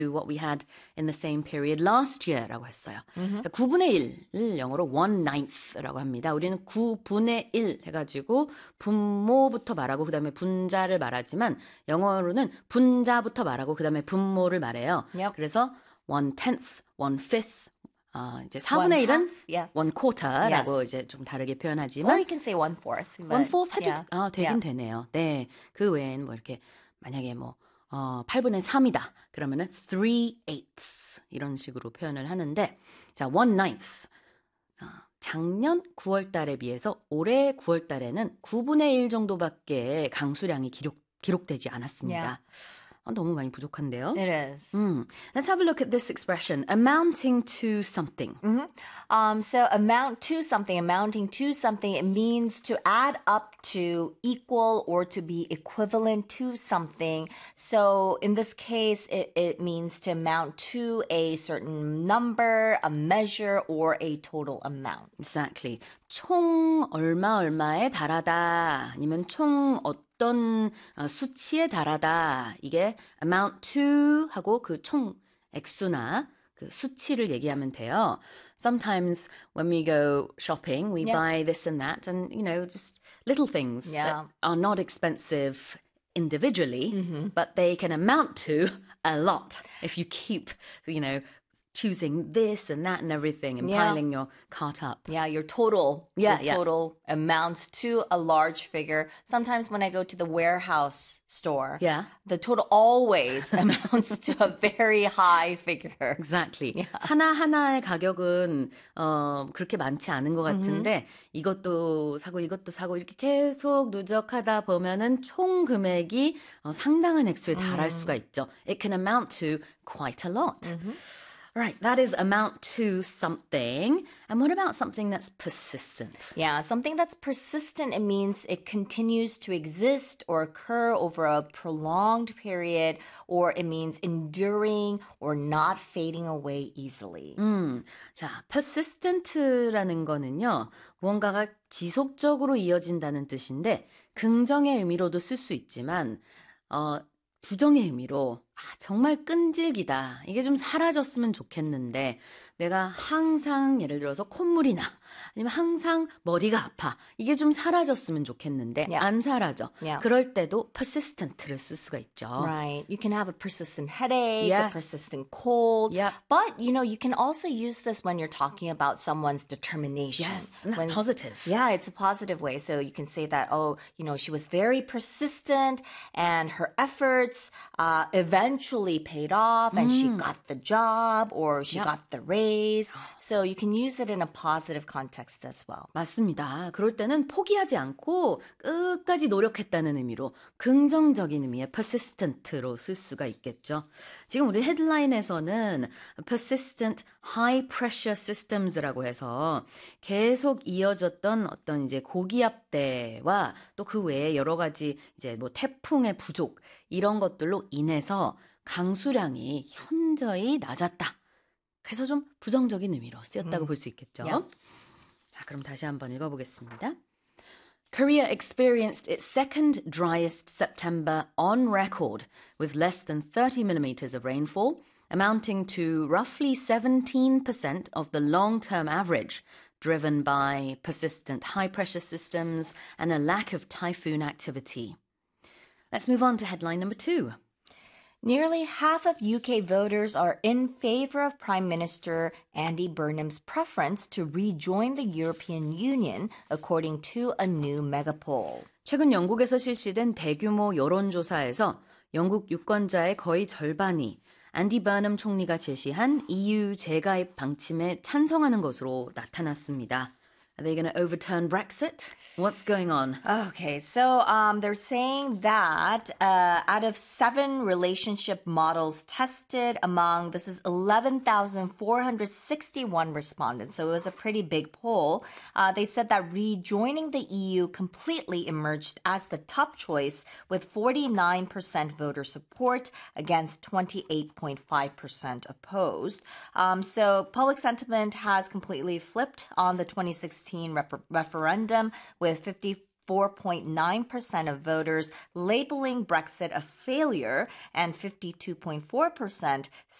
what we had in the same period last year라고 했어요. 9분의 1을 영어로 1/9라고 합니다. 우리는 9분의 1 해가지고 분모부터 말하고 그 다음에 분자를 말하지만 영어로는 분자부터 말하고 그 다음에 분모를 말해요. Yep. 그래서 1/10, 1/5 이제 4분의 1은 yeah. 1/4라고 Yes. 이제 좀 다르게 Or 표현하지만 you can say 1/4. 1/4 해도 yeah. 되긴 yeah. 되네요. 네, 그 외엔 뭐 이렇게 만약에 뭐 8분의 3이다. 그러면은 3/8 이런 식으로 표현을 하는데 자, 1/9 작년 9월 달에 비해서 올해 9월 달에는 9분의 1 정도밖에 강수량이 기록되지 않았습니다. Yeah. 너무 많이 부족한데요. It is. Let's have a look at this expression, amounting to something. So amounting to something, it means to add up to, equal, or to be equivalent to something. So in this case, it means to amount to a certain number, a measure, or a total amount. Exactly. 총 얼마에 달하다 아니면 총 어떤 수치에 달하다 이게 amount to 하고 그 총 액수나 그 수치를 얘기하면 돼요. Sometimes when we go shopping, we buy this and that and, just little things that are not expensive individually, but they can amount to a lot if you keep, choosing this and that and everything and piling your cart up. Yeah, your total amounts to a large figure. Sometimes when I go to the warehouse store, the total always amounts to a very high figure. Exactly. Yeah. 하나하나의 가격은 그렇게 많지 않은 것 같은데 이것도 사고 이렇게 계속 누적하다 보면은 총 금액이 상당한 액수에 달할 수가 있죠. It can amount to quite a lot. Right, that is amount to something. And what about something that's persistent? Yeah, something that's persistent, it means it continues to exist or occur over a prolonged period, or it means enduring or not fading away easily. 자, persistent라는 거는요, 무언가가 지속적으로 이어진다는 뜻인데, 긍정의 의미로도 쓸 수 있지만, 부정의 의미로 정말 끈질기다. 이게 좀 사라졌으면 좋겠는데 내가 항상 예를 들어서 콧물이 나 아니면 항상 머리가 아파. 이게 좀 사라졌으면 좋겠는데 안 사라져. 그럴 때도 persistent를 쓸 수가 있죠. Right. You can have a persistent headache, a persistent cold. But, you can also use this when you're talking about someone's determination. Yes, and that's positive. Yeah, it's a positive way. So you can say that, she was very persistent and her efforts eventually paid off and she got the job or she got the raise. So you can use it in a positive context as well. 맞습니다. 그럴 때는 포기하지 않고 끝까지 노력했다는 의미로 긍정적인 의미의 persistent로 쓸 수가 있겠죠. 지금 우리 헤드라인에서는 persistent high pressure systems라고 해서 계속 이어졌던 어떤 이제 고기압대와 또 그 외에 여러 가지 이제 뭐 태풍의 부족 이런 것들로 인해서 강수량이 현저히 낮았다. 그래서 좀 부정적인 의미로 쓰였다고 볼 수 있겠죠. 자, 그럼 다시 한번 읽어보겠습니다. Korea experienced its second driest September on record with less than 30 millimeters of rainfall, amounting to roughly 17% of the long-term average, driven by persistent high-pressure systems and a lack of typhoon activity. Let's move on to headline number 2. Nearly half of UK voters are in favor of Prime Minister Andy Burnham's preference to rejoin the European Union, according to a new megapoll. 최근 영국에서 실시된 대규모 여론조사에서 영국 유권자의 거의 절반이 앤디 버넘 총리가 제시한 EU 재가입 방침에 찬성하는 것으로 나타났습니다. Are they going to overturn Brexit? What's going on? Okay, so they're saying that out of 7 relationship models tested among, this is 11,461 respondents, so it was a pretty big poll. They said that rejoining the EU completely emerged as the top choice with 49% voter support against 28.5% opposed. So public sentiment has completely flipped on the 2016 referendum with 54% 54.9% of voters labeling Brexit a failure and 52.4%